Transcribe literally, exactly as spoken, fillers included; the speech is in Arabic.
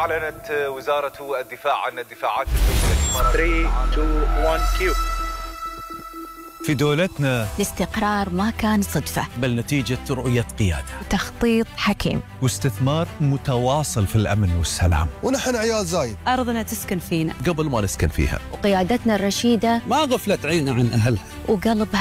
أعلنت وزارة الدفاع عن الدفاعات الجوية ثلاثة اثنين واحد كيو. في دولتنا الاستقرار ما كان صدفة، بل نتيجة رؤية قيادة وتخطيط حكيم واستثمار متواصل في الأمن والسلام. ونحن عيال زايد، أرضنا تسكن فينا قبل ما نسكن فيها، وقيادتنا الرشيدة ما غفلت عيننا عن أهلها وقلبها